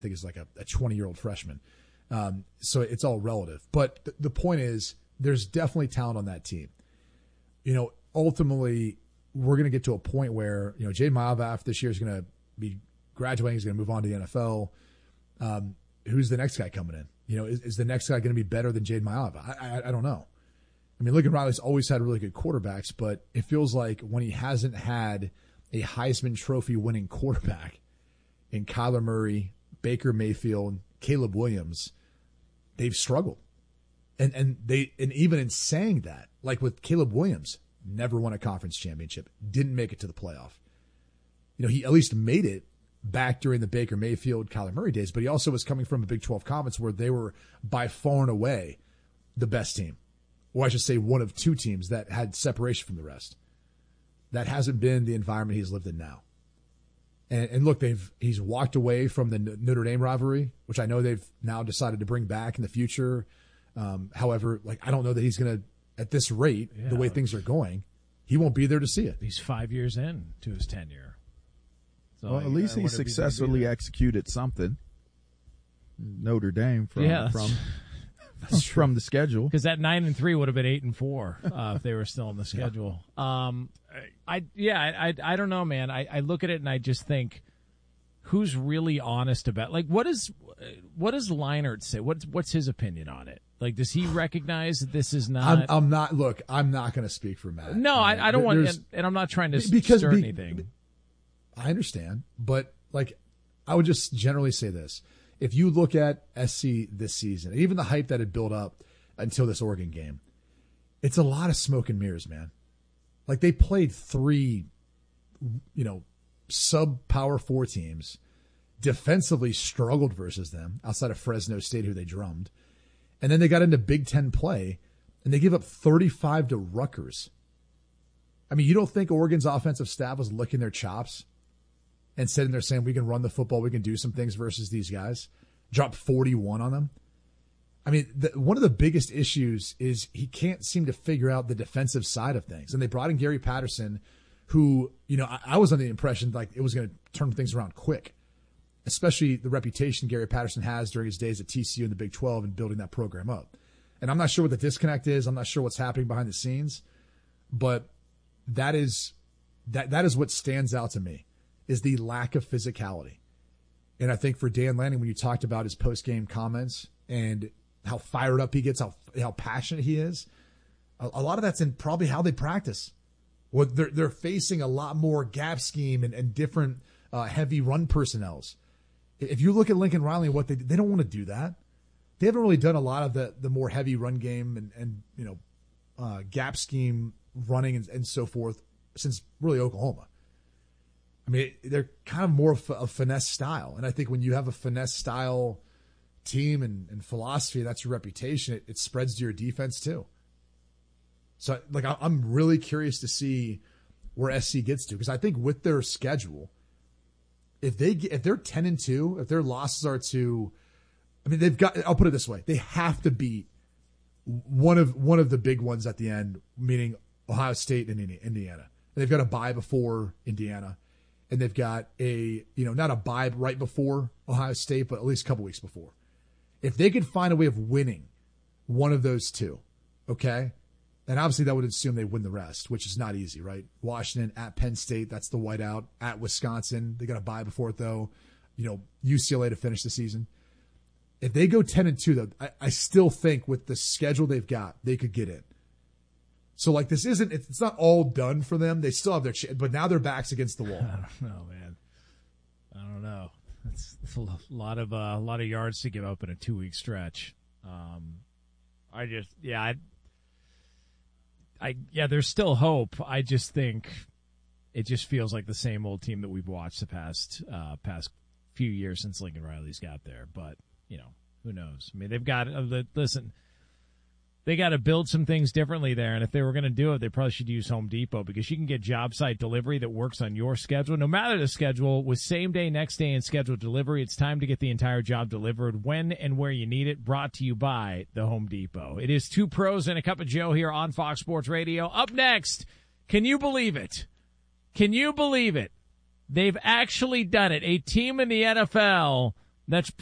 think is like a 20-year-old freshman. So it's all relative. But the point is, there's definitely talent on that team. Ultimately, we're going to get to a point where, Jade Maiava this year is going to be graduating. He's going to move on to the NFL. Who's the next guy coming in? Is the next guy going to be better than Jade Maiava? I don't know. I mean, Lincoln Riley's always had really good quarterbacks, but it feels like when he hasn't had a Heisman Trophy winning quarterback in Kyler Murray, Baker Mayfield, Caleb Williams, they've struggled. And even in saying that, like with Caleb Williams, never won a conference championship, didn't make it to the playoff. He at least made it back during the Baker Mayfield, Kyler Murray days, but he also was coming from a Big 12 conference where they were by far and away the best team. Or I should say one of two teams that had separation from the rest. That hasn't been the environment he's lived in now. And look, he's walked away from the Notre Dame rivalry, which I know they've now decided to bring back in the future. However, I don't know that he's going to, at this rate, the way things are going, he won't be there to see it. He's 5 years in to his tenure. So at least he successfully executed something. Notre Dame from the schedule, because that 9-3 would have been 8-4 if they were still on the schedule. I don't know, man. I look at it and I just think, who's really honest about what does Leinart say? What's his opinion on it? Does he recognize that this is not? I'm not going to speak for Matt. No, I don't want, and I'm not trying to stir anything. I understand, but I would just generally say this. If you look at SC this season, even the hype that had built up until this Oregon game, it's a lot of smoke and mirrors, man. They played three, sub-Power 4 teams, defensively struggled versus them outside of Fresno State, who they drummed. And then they got into Big Ten play, and they give up 35 to Rutgers. I mean, you don't think Oregon's offensive staff was licking their chops and sitting there saying, we can run the football, we can do some things versus these guys? Drop 41 on them? I mean, one of the biggest issues is he can't seem to figure out the defensive side of things. And they brought in Gary Patterson, who, I was under the impression it was going to turn things around quick, especially the reputation Gary Patterson has during his days at TCU in the Big 12 and building that program up. And I'm not sure what the disconnect is. I'm not sure what's happening behind the scenes, but that is what stands out to me, is the lack of physicality. And I think for Dan Lanning, when you talked about his post-game comments and how fired up he gets, how passionate he is, a lot of that's in probably how they practice. Well, they're facing a lot more gap scheme and different heavy run personnels. If you look at Lincoln Riley and what they don't want to do that. They haven't really done a lot of the more heavy run game and gap scheme running and so forth since really Oklahoma. I mean, they're kind of more of a finesse style. And I think when you have a finesse style team and philosophy, that's your reputation, it spreads to your defense too. So I'm really curious to see where SC gets to, because I think with their schedule, if they're 10-2, if their losses are to, they've got, I'll put it this way, they have to beat one of the big ones at the end, meaning Ohio State and Indiana. And they've got a bye before Indiana. And they've got not a bye right before Ohio State, but at least a couple weeks before. If they could find a way of winning one of those two, okay? And obviously that would assume they win the rest, which is not easy, right? Washington at Penn State, that's the whiteout. At Wisconsin, they got a bye before it though. UCLA to finish the season. If they go 10-2, though, I still think with the schedule they've got, they could get in. So it's not all done for them. They still have their but now their back's against the wall. I don't know, man. I don't know. It's a lot of yards to give up in a 2-week stretch. There's still hope. I just think it just feels like the same old team that we've watched the past few years since Lincoln Riley's got there. But who knows? They've got listen. They got to build some things differently there, and if they were going to do it, they probably should use Home Depot, because you can get job site delivery that works on your schedule. No matter the schedule, with same day, next day, and scheduled delivery, it's time to get the entire job delivered when and where you need it. Brought to you by the Home Depot. It is Two Pros and a Cup of Joe here on Fox Sports Radio. Up next, can you believe it? Can you believe it? They've actually done it. A team in the NFL That's